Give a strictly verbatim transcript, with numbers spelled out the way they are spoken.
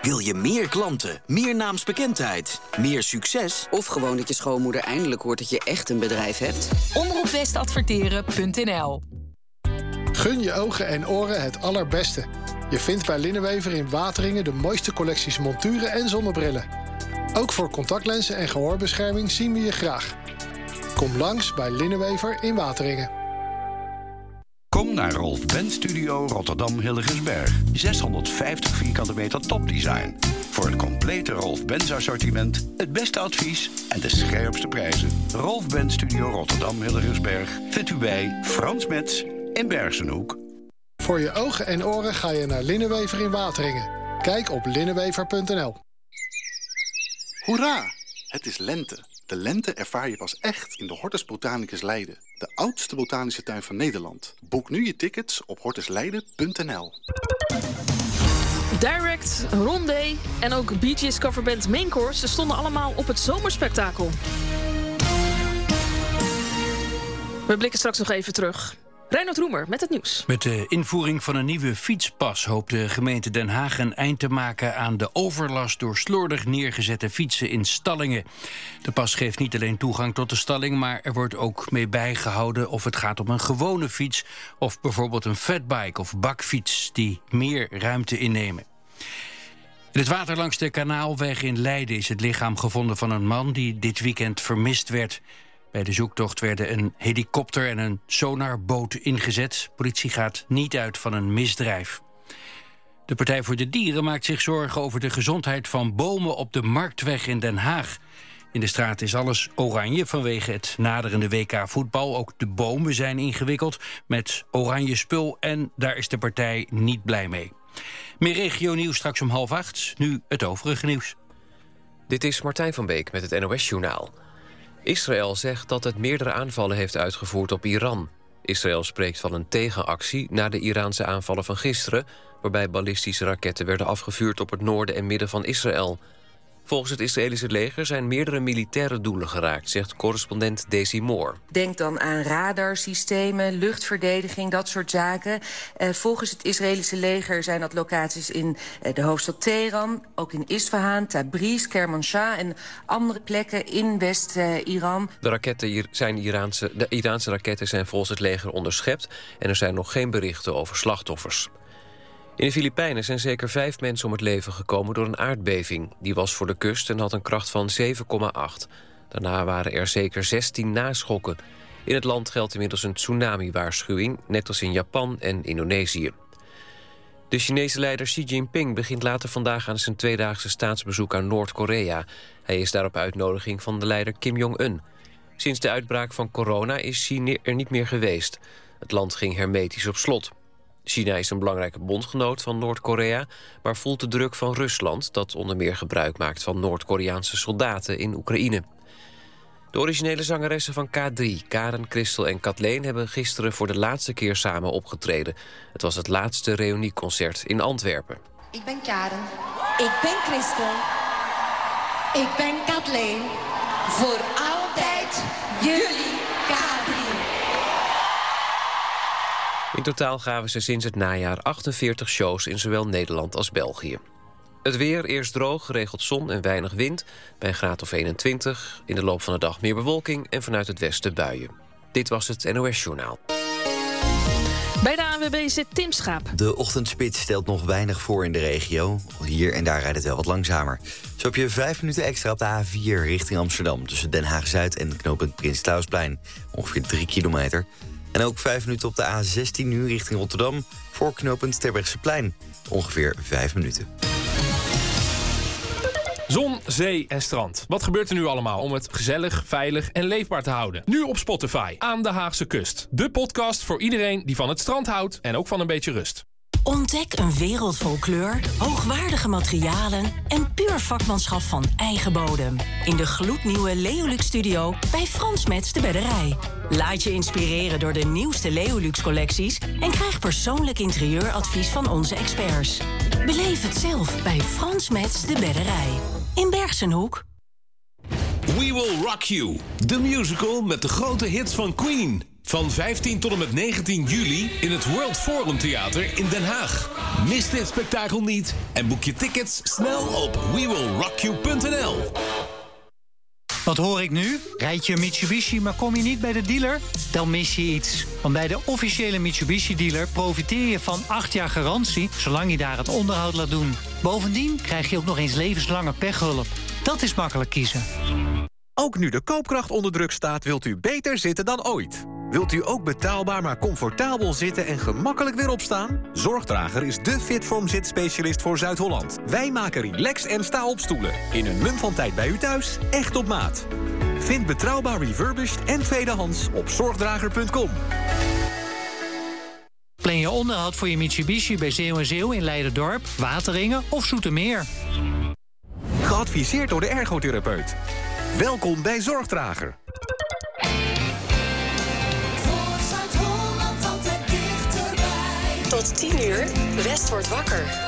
Wil je meer klanten, meer naamsbekendheid, meer succes? Of gewoon dat je schoonmoeder eindelijk hoort dat je echt een bedrijf hebt? omroep west adverteren punt n l. Gun je ogen en oren het allerbeste. Je vindt bij Linnewever in Wateringen de mooiste collecties monturen en zonnebrillen. Ook voor contactlenzen en gehoorbescherming zien we je graag. Kom langs bij Linnewever in Wateringen. Kom naar Rolf Benz Studio Rotterdam Hillegersberg. zeshonderdvijftig vierkante meter topdesign. Voor het complete Rolf Benz assortiment, het beste advies en de scherpste prijzen. Rolf Benz Studio Rotterdam Hillegersberg vindt u bij Frans Metz in Bergenhoek. Voor je ogen en oren ga je naar Linnewever in Wateringen. Kijk op linnewever punt n l. Hoera! Het is lente. De lente ervaar je pas echt in de Hortus Botanicus Leiden. De oudste botanische tuin van Nederland. Boek nu je tickets op hortus leiden punt n l. Direct, Rondé en ook Bee Gees coverband Main Course stonden allemaal op het zomerspektakel. We blikken straks nog even terug. Reinoud Roemer met het nieuws. Met de invoering van een nieuwe fietspas hoopt de gemeente Den Haag een eind te maken aan de overlast door slordig neergezette fietsen in stallingen. De pas geeft niet alleen toegang tot de stalling, maar er wordt ook mee bijgehouden of het gaat om een gewone fiets of bijvoorbeeld een fatbike of bakfiets die meer ruimte innemen. In het water langs de Kanaalweg in Leiden is het lichaam gevonden van een man die dit weekend vermist werd. Bij de zoektocht werden een helikopter en een sonarboot ingezet. Politie gaat niet uit van een misdrijf. De Partij voor de Dieren maakt zich zorgen over de gezondheid van bomen op de Marktweg in Den Haag. In de straat is alles oranje vanwege het naderende W K voetbal. Ook de bomen zijn ingewikkeld met oranje spul en daar is de partij niet blij mee. Meer regionieuws straks om half acht. Nu het overige nieuws. Dit is Martijn van Beek met het N O S-journaal. Israël zegt dat het meerdere aanvallen heeft uitgevoerd op Iran. Israël spreekt van een tegenactie na de Iraanse aanvallen van gisteren, waarbij ballistische raketten werden afgevuurd op het noorden en midden van Israël. Volgens het Israëlische leger zijn meerdere militaire doelen geraakt, zegt correspondent Daisy Moore. Denk dan aan radarsystemen, luchtverdediging, dat soort zaken. Uh, volgens het Israëlische leger zijn dat locaties in uh, de hoofdstad Teheran, ook in Isfahan, Tabriz, Kermanshah en andere plekken in West-Iran. Uh, de, raketten zijn Iraanse, de Iraanse raketten zijn volgens het leger onderschept en er zijn nog geen berichten over slachtoffers. In de Filipijnen zijn zeker vijf mensen om het leven gekomen door een aardbeving. Die was voor de kust en had een kracht van zeven komma acht. Daarna waren er zeker zestien naschokken. In het land geldt inmiddels een tsunami-waarschuwing, net als in Japan en Indonesië. De Chinese leider Xi Jinping begint later vandaag aan zijn tweedaagse staatsbezoek aan Noord-Korea. Hij is daar op uitnodiging van de leider Kim Jong-un. Sinds de uitbraak van corona is Xi er niet meer geweest. Het land ging hermetisch op slot. China is een belangrijke bondgenoot van Noord-Korea, maar voelt de druk van Rusland, dat onder meer gebruik maakt van Noord-Koreaanse soldaten in Oekraïne. De originele zangeressen van K drie, Karen, Christel en Kathleen, hebben gisteren voor de laatste keer samen opgetreden. Het was het laatste reunieconcert in Antwerpen. Ik ben Karen. Ik ben Christel. Ik ben Kathleen. Voor altijd jullie K drie. In totaal gaven ze sinds het najaar achtenveertig shows in zowel Nederland als België. Het weer, eerst droog, geregeld zon en weinig wind. Bij een graad of eenentwintig. In de loop van de dag meer bewolking en vanuit het westen buien. Dit was het N O S-journaal. Bij de A N W B zit Tim Schaap. De ochtendspits stelt nog weinig voor in de regio. Hier en daar rijdt het wel wat langzamer. Zo heb je vijf minuten extra op de A vier richting Amsterdam, tussen Den Haag-Zuid en knooppunt Prins Clausplein. Ongeveer drie kilometer. En ook vijf minuten op de A zestien nu richting Rotterdam, voor knooppunt Terbrechtseplein. Ongeveer vijf minuten. Zon, zee en strand. Wat gebeurt er nu allemaal om het gezellig, veilig en leefbaar te houden? Nu op Spotify, Aan de Haagse Kust. De podcast voor iedereen die van het strand houdt en ook van een beetje rust. Ontdek een wereld vol kleur, hoogwaardige materialen en puur vakmanschap van eigen bodem. In de gloednieuwe Leolux Studio bij Frans Metz de Bedderij. Laat je inspireren door de nieuwste Leolux collecties en krijg persoonlijk interieuradvies van onze experts. Beleef het zelf bij Frans Metz de Bedderij. In Bergsenhoek. We Will Rock You, de musical met de grote hits van Queen. Van vijftien tot en met negentien juli in het World Forum Theater in Den Haag. Mis dit spektakel niet en boek je tickets snel op we will rock you punt n l. Wat hoor ik nu? Rijd je een Mitsubishi, maar kom je niet bij de dealer? Dan mis je iets. Want bij de officiële Mitsubishi-dealer profiteer je van acht jaar garantie, zolang je daar het onderhoud laat doen. Bovendien krijg je ook nog eens levenslange pechhulp. Dat is makkelijk kiezen. Ook nu de koopkracht onder druk staat, wilt u beter zitten dan ooit. Wilt u ook betaalbaar maar comfortabel zitten en gemakkelijk weer opstaan? Zorgdrager is de Fitform zitspecialist voor Zuid-Holland. Wij maken relax- en sta-opstoelen. In een mum van tijd bij u thuis, echt op maat. Vind betrouwbaar refurbished en tweedehands op zorgdrager punt com. Plan je onderhoud voor je Mitsubishi bij Zeeuw en Zeeuw in Leiderdorp, Wateringen of Zoetermeer. Geadviseerd door de ergotherapeut. Welkom bij Zorgdrager. Tot tien uur, West wordt wakker.